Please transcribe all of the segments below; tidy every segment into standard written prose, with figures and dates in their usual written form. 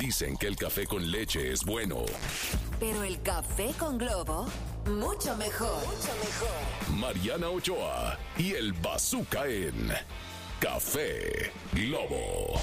Dicen que el café con leche es bueno. Pero el café con Globo, mucho mejor. Mucho mejor. Mariana Ochoa y el Bazooka en Café Globo.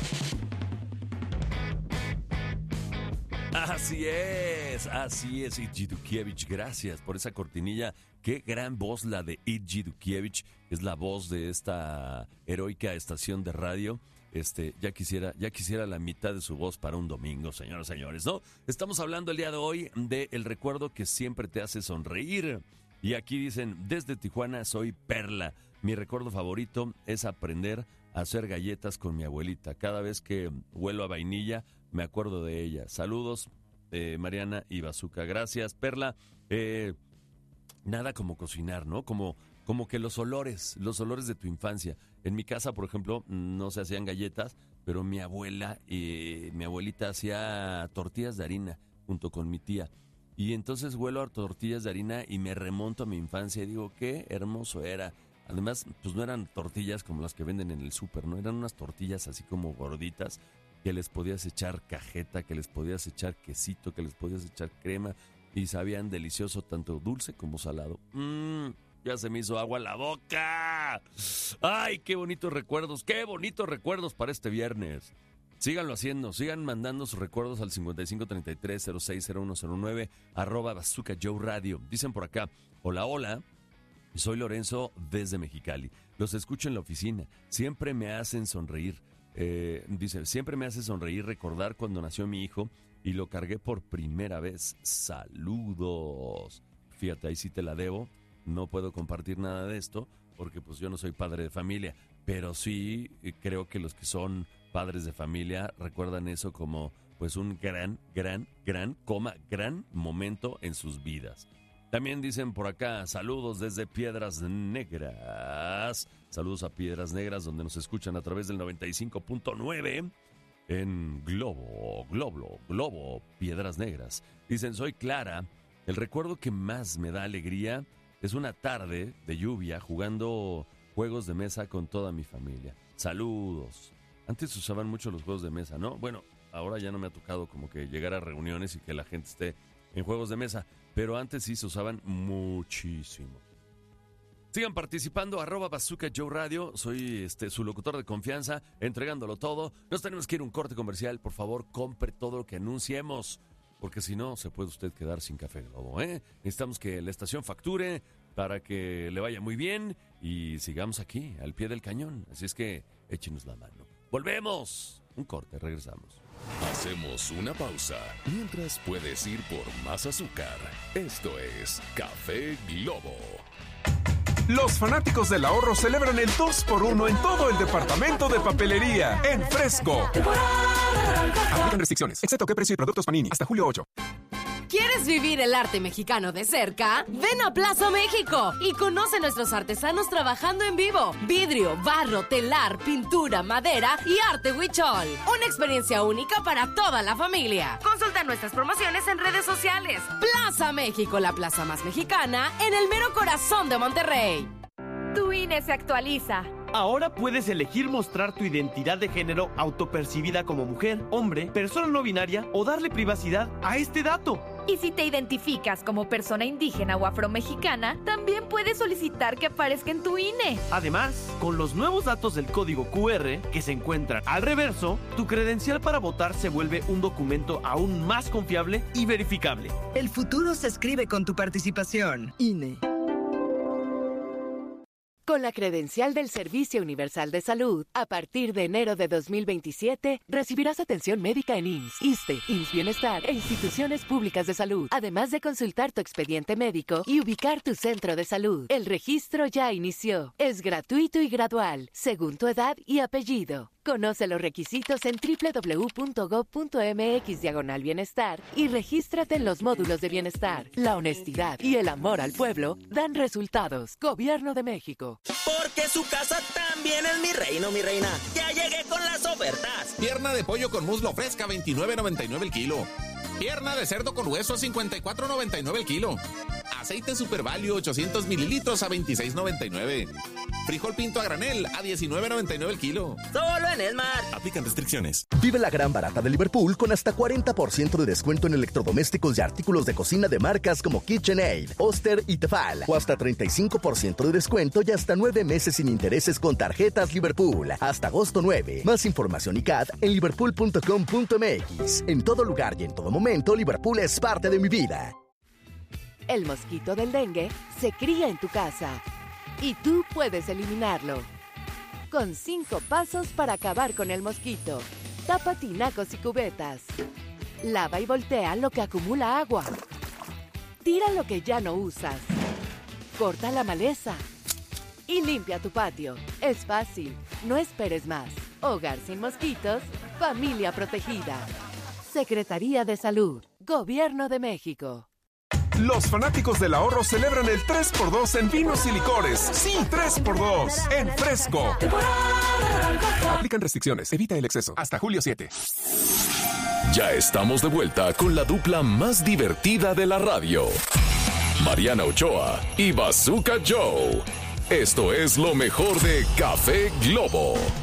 Así es, Idji Dukievich, gracias por esa cortinilla. Qué gran voz la de Idji Dukievich, es la voz de esta heroica estación de radio. Ya quisiera la mitad de su voz para un domingo, señoras y señores, ¿no? Estamos hablando el día de hoy de el recuerdo que siempre te hace sonreír. Y aquí dicen, desde Tijuana soy Perla. Mi recuerdo favorito es aprender a hacer galletas con mi abuelita. Cada vez que huelo a vainilla, me acuerdo de ella. Saludos, Mariana y Bazooka. Gracias, Perla. Nada como cocinar, ¿no? Como que los olores de tu infancia. En mi casa, por ejemplo, no se hacían galletas, pero mi abuelita hacía tortillas de harina junto con mi tía. Y entonces huelo a tortillas de harina y me remonto a mi infancia y digo, qué hermoso era. Además, pues no eran tortillas como las que venden en el súper, ¿no? Eran unas tortillas así como gorditas que les podías echar cajeta, que les podías echar quesito, que les podías echar crema y sabían delicioso, tanto dulce como salado. Ya se me hizo agua en la boca. ¡Ay, qué bonitos recuerdos para este viernes! Síganlo haciendo, sigan mandando sus recuerdos al 5533-060109, @Bazooka Joe Radio. Dicen por acá, hola, soy Lorenzo desde Mexicali. Los escucho en la oficina, siempre me hacen sonreír. Dice, siempre me hace sonreír recordar cuando nació mi hijo y lo cargué por primera vez. Saludos. Fíjate, ahí sí te la debo. No puedo compartir nada de esto porque pues yo no soy padre de familia, pero sí creo que los que son padres de familia recuerdan eso como pues un gran momento en sus vidas. También dicen por acá, saludos desde Piedras Negras. Saludos a Piedras Negras, donde nos escuchan a través del 95.9 en Globo, Piedras Negras. Dicen, soy Clara. El recuerdo que más me da alegría es una tarde de lluvia jugando juegos de mesa con toda mi familia. Saludos. Antes se usaban mucho los juegos de mesa, ¿no? Bueno, ahora ya no me ha tocado como que llegar a reuniones y que la gente esté en juegos de mesa, pero antes sí se usaban muchísimo. Sigan participando, @Bazooka Joe Radio. Soy su locutor de confianza, entregándolo todo. Nos tenemos que ir a un corte comercial. Por favor, compre todo lo que anunciemos, porque si no, se puede usted quedar sin Café Globo, ¿eh? Necesitamos que la estación facture para que le vaya muy bien y sigamos aquí, al pie del cañón. Así es que échenos la mano. ¡Volvemos! Un corte, regresamos. Hacemos una pausa. Mientras puedes ir por más azúcar. Esto es Café Globo. Los fanáticos del ahorro celebran el 2x1 en todo el departamento de papelería. En Fresco. Aplican restricciones, excepto qué precio y productos Panini. Hasta julio 8. ¿Quieres vivir el arte mexicano de cerca? Ven a Plaza México y conoce a nuestros artesanos trabajando en vivo. Vidrio, barro, telar, pintura, madera y arte huichol. Una experiencia única para toda la familia. Consulta nuestras promociones en redes sociales. Plaza México, la plaza más mexicana en el mero corazón de Monterrey. Tu INE se actualiza. Ahora puedes elegir mostrar tu identidad de género autopercibida como mujer, hombre, persona no binaria o darle privacidad a este dato. Y si te identificas como persona indígena o afromexicana, también puedes solicitar que aparezca en tu INE. Además, con los nuevos datos del código QR que se encuentran al reverso, tu credencial para votar se vuelve un documento aún más confiable y verificable. El futuro se escribe con tu participación. INE. Con la credencial del Servicio Universal de Salud, a partir de enero de 2027, recibirás atención médica en IMSS, ISSSTE, IMSS Bienestar e instituciones públicas de salud, además de consultar tu expediente médico y ubicar tu centro de salud. El registro ya inició. Es gratuito y gradual, según tu edad y apellido. Conoce los requisitos en www.gov.mx/bienestar y regístrate en los módulos de bienestar. La honestidad y el amor al pueblo dan resultados. Gobierno de México. Porque su casa también es mi reino, mi reina. Ya llegué con las ofertas. Pierna de pollo con muslo fresca, $29.99 el kilo. Pierna de cerdo con hueso, $54.99 el kilo. Aceite Super Value, 800 mililitros a $26.99. Frijol pinto a granel a $19.99 el kilo. Solo en Esmar. Aplican restricciones. Vive la gran barata de Liverpool con hasta 40% de descuento en electrodomésticos y artículos de cocina de marcas como KitchenAid, Oster y Tefal. O hasta 35% de descuento y hasta 9 meses sin intereses con tarjetas Liverpool. Hasta agosto 9. Más información y CAT en liverpool.com.mx. En todo lugar y en todo momento, Liverpool es parte de mi vida. El mosquito del dengue se cría en tu casa y tú puedes eliminarlo. Con 5 pasos para acabar con el mosquito. Tapa tinacos y cubetas. Lava y voltea lo que acumula agua. Tira lo que ya no usas. Corta la maleza. Y limpia tu patio. Es fácil. No esperes más. Hogar sin mosquitos. Familia protegida. Secretaría de Salud. Gobierno de México. Los fanáticos del ahorro celebran el 3x2 en vinos y licores. Sí, 3x2 en Fresco. Aplican restricciones. Evita el exceso. Hasta julio 7. Ya estamos de vuelta con la dupla más divertida de la radio. Mariana Ochoa y Bazooka Joe. Esto es lo mejor de Café Globo.